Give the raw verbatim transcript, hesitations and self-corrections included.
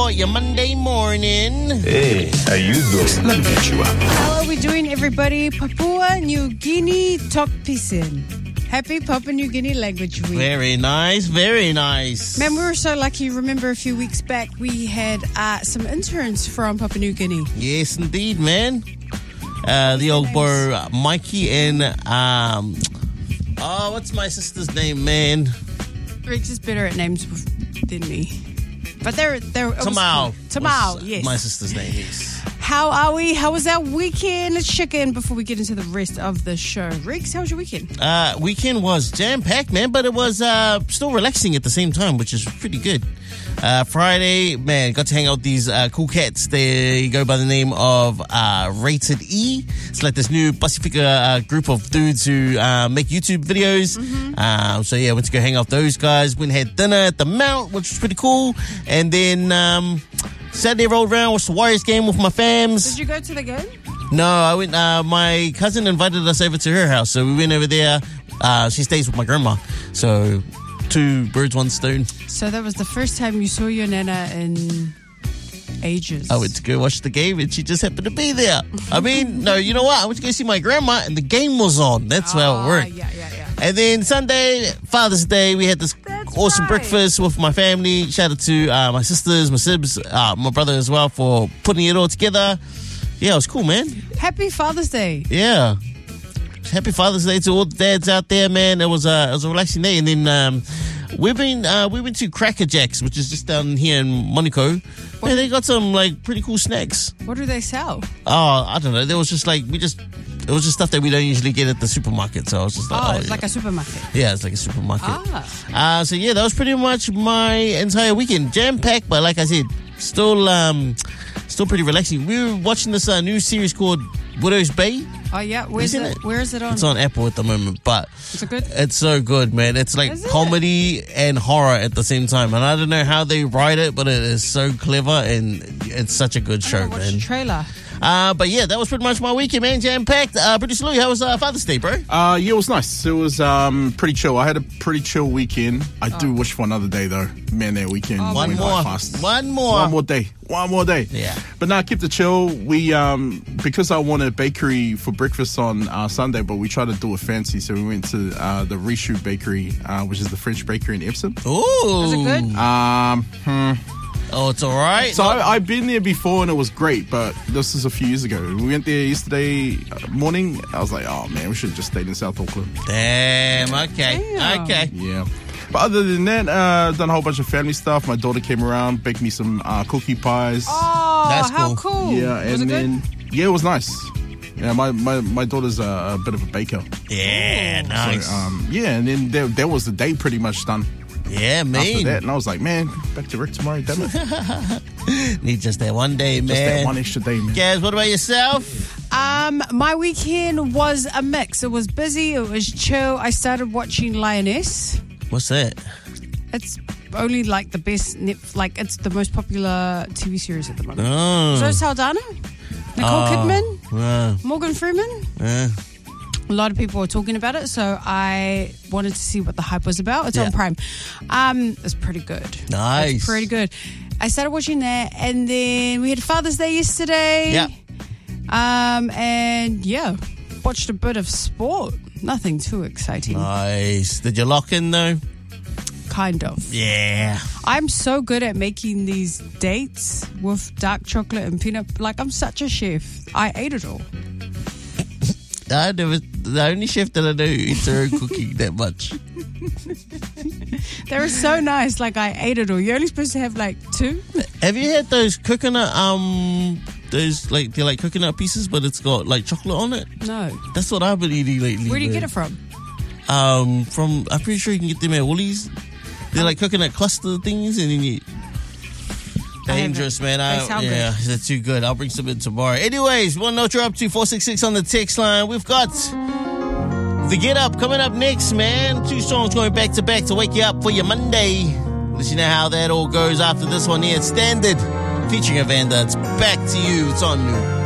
for your Monday morning. Hey, how you doing? Let me get you up. How are we doing, everybody? Papua New Guinea Tokpisen. Happy Papua New Guinea Language Week. Very nice, very nice. Man, we were so lucky. Remember a few weeks back, we had uh, some interns from Papua New Guinea. Yes, indeed, man. Uh, the old boy, uh, Mikey and, um, oh, what's my sister's name, man? Rex is better at names than me. But they're... they're Tamau. Tamau, was, uh, yes. My sister's name is. How are we? How was our weekend? Let's check in before we get into the rest of the show. Rex, how was your weekend? Uh, weekend was jam-packed, man, but it was uh, still relaxing at the same time, which is pretty good. Uh, Friday, man, got to hang out with these uh, cool cats. They go by the name of uh, Rated E. It's like this new Pacifica uh, group of dudes who uh, make YouTube videos. Mm-hmm. Uh, so, yeah, went to go hang out with those guys. Went and had dinner at the Mount, which was pretty cool. And then... Um, Saturday rolled around, watched the Warriors game with my fams. Did you go to the game? No, I went. Uh, my cousin invited us over to her house, so we went over there. Uh, she stays with my grandma, so two birds, one stone. So that was the first time you saw your nana in ages. I went to go watch the game, and she just happened to be there. I mean, no, you know what? I went to go see my grandma, and the game was on. That's oh, how it worked. Yeah, yeah, yeah. And then Sunday, Father's Day, we had this That's awesome right. breakfast with my family. Shout out to uh, my sisters, my sibs, uh, my brother as well for putting it all together. Yeah, it was cool, man. Happy Father's Day. Yeah. Happy Father's Day to all the dads out there, man. It was, uh, it was a relaxing day. And then um, we've been, uh, we went to Cracker Jacks, which is just down here in Monaco. Man, they got some, like, pretty cool snacks. What do they sell? Oh, I don't know. There was just, like, we just... It was just stuff that we don't usually get at the supermarket. So I was just like, Oh, oh it's yeah. like a supermarket. Yeah, it's like a supermarket. Ah. Uh, so, yeah, that was pretty much my entire weekend. Jam-packed, but like I said, still um, still pretty relaxing. We were watching this uh, new series called Widow's Bay. Oh, yeah. Where's Isn't it? it? Where is it on? It's on Apple at the moment, but Is it good? it's so good, man. It's like Is it? comedy and horror at the same time. And I don't know how they write it, but it is so clever and it's such a good show, Watch man. the trailer. Uh, but yeah, that was pretty much my weekend, man. Jam-packed. Uh, Producer Louie, how was uh, Father's Day, bro? Uh, yeah, it was nice. It was um pretty chill. I had a pretty chill weekend. I do wish for another day, though. Man, that weekend Oh, One went more. by fast. One more. One more day. One more day. Yeah. But now, nah, keep it chill. We, um, because I wanted bakery for breakfast on uh, Sunday, but we tried to do it fancy. So we went to uh, the Rishu Bakery, uh, which is the French bakery in Epsom. Ooh. Was it good? Um, hmm. Oh, it's all right. So I, I've been there before and it was great, but this is a few years ago. We went there yesterday morning. I was like, oh man, we should have just stayed in South Auckland. Damn. Okay. Damn. Okay. Yeah. But other than that, uh, done a whole bunch of family stuff. My daughter came around, baked me some uh, cookie pies. Oh, That's how cool. cool. yeah, Was and it then good? yeah, it was nice. Yeah, my my, my daughter's a, a bit of a baker. Yeah. Nice. So, um, yeah, and then there, there was the day pretty much done yeah, after mean. that, and I was like, man, back to work tomorrow, damn it. Need just that one day, Just man. that one extra day, man. Gaz, what about yourself? Um, my weekend was a mix. It was busy. It was chill. I started watching Lioness. What's that? It's only like the best, net, like it's the most popular T V series at the moment. Oh. Zoe Saldana, Nicole Oh. Kidman, Uh, Morgan Freeman. uh. A lot of people were talking about it, so I wanted to see what the hype was about. It's Yeah. on Prime. Um, it's pretty good. Nice. It's pretty good. I started watching that, and then we had Father's Day yesterday. Yeah. Um, and yeah, watched a bit of sport. Nothing too exciting. Nice. Did you lock in, though? Kind of. Yeah. I'm so good at making these dates with dark chocolate and peanut. Like, I'm such a chef. I ate it all. I never, the only chef that I know who eats her own cooking that much. They were so nice. Like, I ate it all. You're only supposed to have like two. Have you had those coconut, um, those, like, they're like coconut pieces, but it's got, like, chocolate on it? No. That's what I've been eating lately. Where do you man. get it from? Um, from, I'm pretty sure you can get them at Woolies. They're like coconut cluster things, and then you... I Dangerous, haven't. man. I, They sound yeah, they're too good. I'll bring some in tomorrow. Anyways, want to know what you're up to? four six six on the text line. We've got the Get Up coming up next, man. Two songs going back to back to wake you up for your Monday. Let you know how that all goes after this one here. It's Standard featuring Evander. It's back to you. It's on new.